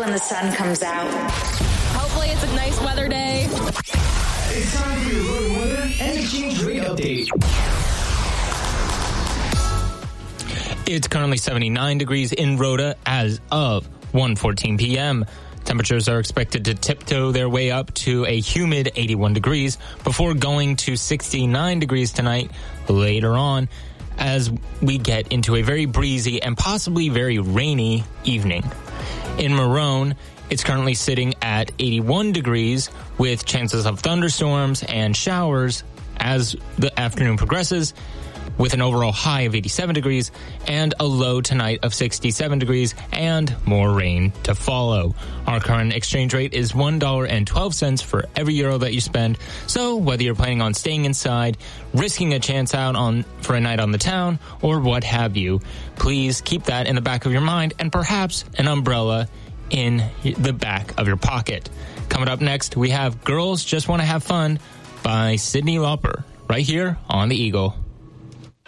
when the sun comes out. Hopefully it's a nice weather day. It's time for your road weather and exchange rate update. It's currently 79 degrees in Rhoda as of 1:14 p.m. Temperatures are expected to tiptoe their way up to a humid 81 degrees before going to 69 degrees tonight later on as we get into a very breezy and possibly very rainy evening. In Marone, it's currently sitting at 81 degrees with chances of thunderstorms and showers as the afternoon progresses, with an overall high of 87 degrees and a low tonight of 67 degrees and more rain to follow. Our current exchange rate is $1.12 for every euro that you spend. So whether you're planning on staying inside, risking a chance out for a night on the town, or what have you, please keep that in the back of your mind and perhaps an umbrella in the back of your pocket. Coming up next, we have Girls Just Want to Have Fun by Cyndi Lauper right here on The Eagle.